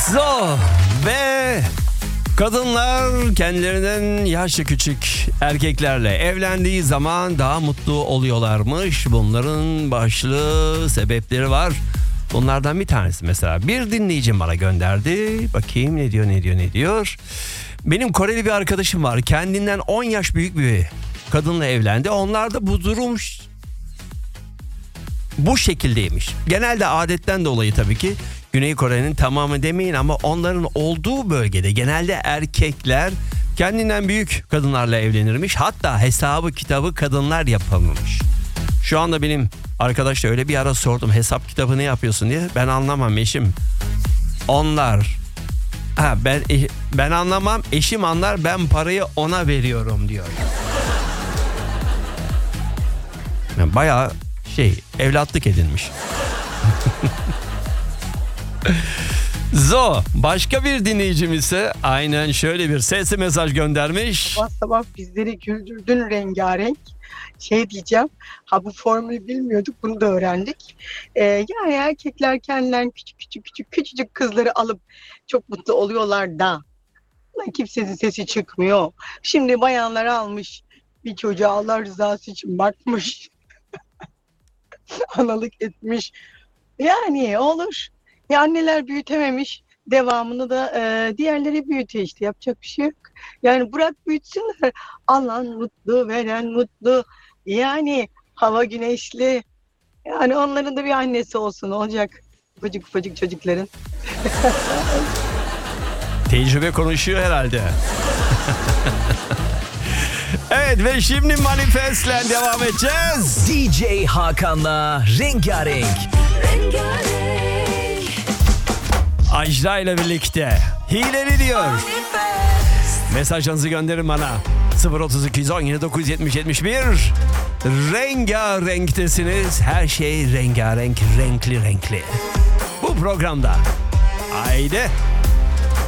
So ve kadınlar kendilerinden yaşça küçük erkeklerle evlendiği zaman daha mutlu oluyorlarmış. Bunların başlı sebepleri var. Bunlardan bir tanesi mesela bir dinleyicim bana gönderdi. Bakayım ne diyor. Benim Koreli bir arkadaşım var. Kendinden 10 yaş büyük bir kadınla evlendi. Onlarda bu durum bu şekildeymiş. Genelde adetten dolayı tabii ki. Güney Kore'nin tamamı demeyin ama onların olduğu bölgede genelde erkekler kendinden büyük kadınlarla evlenirmiş. Hatta hesabı kitabı kadınlar yapamamış. Şu anda benim arkadaşla öyle bir ara sordum, hesap kitabı ne yapıyorsun diye. Ben anlamam eşim. Ben anlamam, eşim anlar, ben parayı ona veriyorum diyor. Yani bayağı evlatlık edinmiş. Başka bir dinleyicimiz ise aynen şöyle bir sesli mesaj göndermiş. Sabah sabah bizleri güldürdün rengarenk. Diyeceğim. Bu formülü bilmiyorduk, bunu da öğrendik. Yani erkekler kendilerine küçücük kızları alıp çok mutlu oluyorlar da kimsenin sesi çıkmıyor. Şimdi bayanlar almış bir çocuğa Allah rızası için bakmış. Analık etmiş. Yani olur. Ya anneler büyütememiş. Devamını da diğerleri büyütüyor işte. Yapacak bir şey yok. Yani bırak büyütsünler. Alan mutlu, veren mutlu. Yani hava güneşli. Yani onların da bir annesi olsun. Olacak. Ufacık çocukların. Tecrübe konuşuyor herhalde. Evet ve şimdi Manifest'le devam edeceğiz. DJ Hakan'la Rengarenk. Ajda ile birlikte Hileli diyor. Mesajlarınızı gönderin bana. 032 17 970 71. Rengarenktesiniz. Her şey rengarenk, renkli. Bu programda. Haydi.